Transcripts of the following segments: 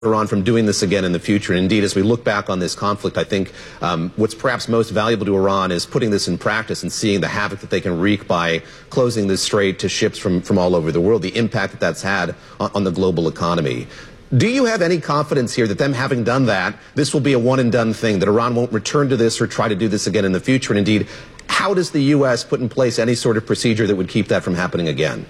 Iran from doing this again in the future. And indeed, as we look back on this conflict, I think what's perhaps most valuable to Iran is putting this in practice and seeing the havoc that they can wreak by closing this strait to ships from all over the world, the impact that that's had on the global economy. Do you have any confidence here that them having done that, this will be a one-and-done thing, that Iran won't return to this or try to do this again in the future? And indeed, how does the U.S. put in place any sort of procedure that would keep that from happening again?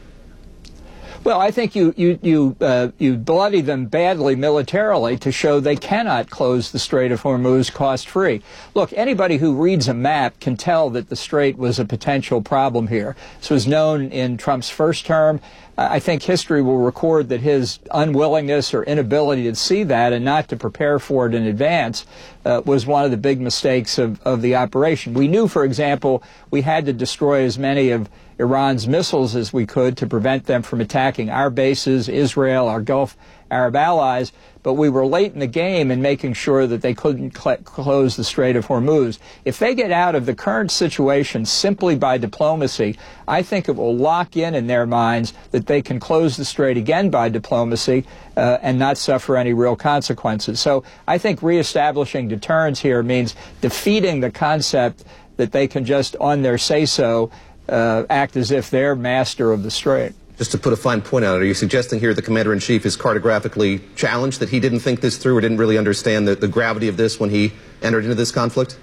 Well, I think you bloody them badly militarily to show they cannot close the Strait of Hormuz cost-free. Look, anybody who reads a map can tell that the strait was a potential problem here. This was known in Trump's first term. I think history will record that his unwillingness or inability to see that and not to prepare for it in advance was one of the big mistakes of the operation. We knew, for example, we had to destroy as many of Iran's missiles as we could to prevent them from attacking our bases, Israel, our Gulf Arab allies, but we were late in the game in making sure that they couldn't close the Strait of Hormuz. If they get out of the current situation simply by diplomacy, I think it will lock in their minds that they can close the strait again by diplomacy and not suffer any real consequences. So I think reestablishing deterrence here means defeating the concept that they can just, on their say-so, act as if they're master of the strait. Just to put a fine point on it, are you suggesting here the commander-in-chief is cartographically challenged, that he didn't think this through or didn't really understand the gravity of this when he entered into this conflict?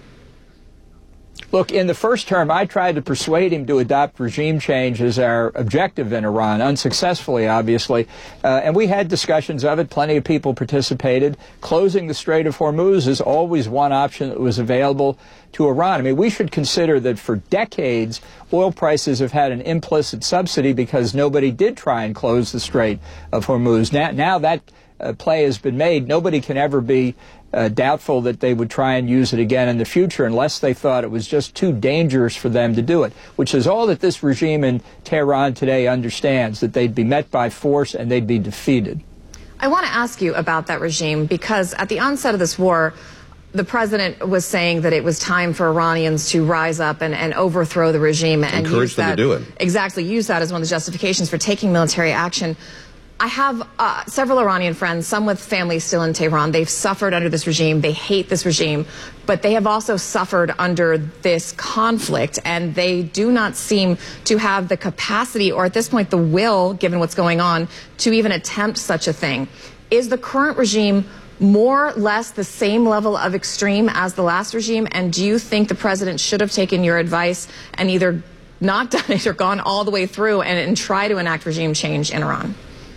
Look, in the first term, I tried to persuade him to adopt regime change as our objective in Iran, unsuccessfully, obviously. And we had discussions of it. Plenty of people participated. Closing the Strait of Hormuz is always one option that was available to Iran. I mean, we should consider that for decades, oil prices have had an implicit subsidy because nobody did try and close the Strait of Hormuz. Now that play has been made. Nobody can ever be doubtful that they would try and use it again in the future unless they thought it was just too dangerous for them to do it, which is all that this regime in Tehran today understands, that they'd be met by force and they'd be defeated. I want to ask you about that regime because at the onset of this war, the president was saying that it was time for Iranians to rise up and overthrow the regime and encourage them to do it. Exactly, use that as one of the justifications for taking military action. I have several Iranian friends, some with families still in Tehran. They've suffered under this regime. They hate this regime, but they have also suffered under this conflict, and they do not seem to have the capacity or at this point the will, given what's going on, to even attempt such a thing. Is the current regime more or less the same level of extreme as the last regime, and do you think the president should have taken your advice and either not done it or gone all the way through and try to enact regime change in Iran?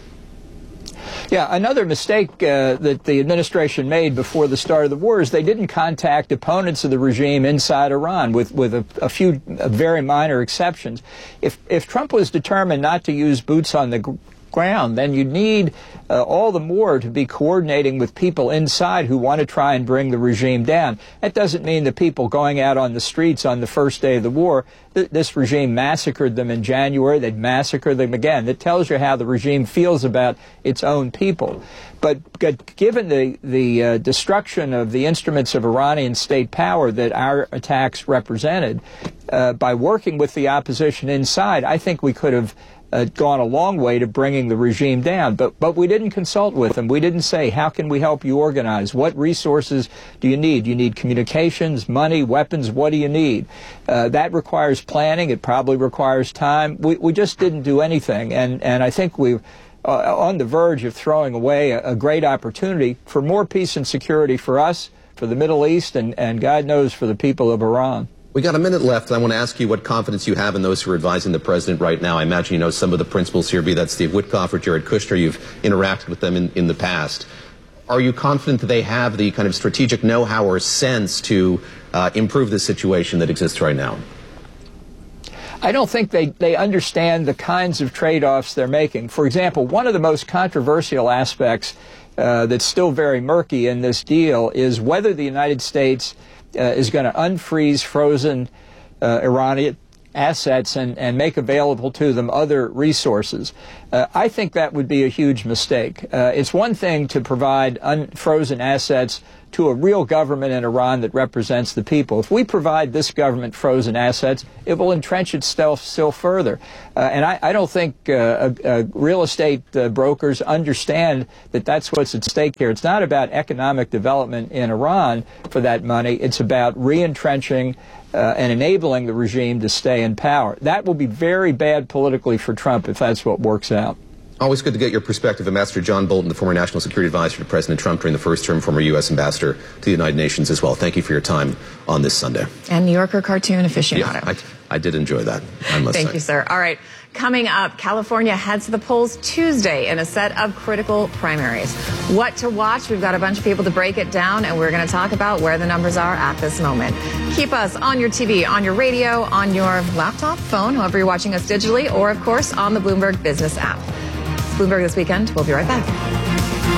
Yeah, another mistake that the administration made before the start of the war is they didn't contact opponents of the regime inside Iran, with a few very minor exceptions. If Trump was determined not to use boots on the ground, then you'd need all the more to be coordinating with people inside who want to try and bring the regime down. That doesn't mean the people going out on the streets on the first day of the war. This regime massacred them in January. They'd massacre them again. That tells you how the regime feels about its own people. But given the destruction of the instruments of Iranian state power that our attacks represented, by working with the opposition inside, I think we could have gone a long way to bringing the regime down. But we didn't consult with them. We didn't say, how can we help you organize? What resources do you need? You need communications, money, weapons. What do you need? That requires planning. It probably requires time. We just didn't do anything. And I think we're on the verge of throwing away a great opportunity for more peace and security for us, for the Middle East, and God knows for the people of Iran. We got a minute left. I want to ask you what confidence you have in those who are advising the president right now. I imagine you know some of the principals here, be that Steve Witkoff or Jared Kushner. You've interacted with them in the past. Are you confident that they have the kind of strategic know-how or sense to improve the situation that exists right now? I don't think they understand the kinds of trade-offs they're making. For example, one of the most controversial aspects that's still very murky in this deal is whether the United States is going to unfreeze frozen Iranian assets and make available to them other resources. I think that would be a huge mistake. It's one thing to provide unfrozen assets to a real government in Iran that represents the people. If we provide this government frozen assets, it will entrench itself still further. And I don't think real estate brokers understand that that's what's at stake here. It's not about economic development in Iran for that money. It's about re-entrenching and enabling the regime to stay in power. That will be very bad politically for Trump if that's what works out. Always good to get your perspective. Ambassador John Bolton, the former National Security Advisor to President Trump during the first term, former U.S. Ambassador to the United Nations as well. Thank you for your time on this Sunday. And New Yorker cartoon aficionado. Yeah, I did enjoy that, I must say. Thank you, sir. All right. Coming up, California heads to the polls Tuesday in a set of critical primaries. What to watch? We've got a bunch of people to break it down, and we're going to talk about where the numbers are at this moment. Keep us on your TV, on your radio, on your laptop, phone, however you're watching us digitally, or, of course, on the Bloomberg Business app. Bloomberg This Weekend. We'll be right back.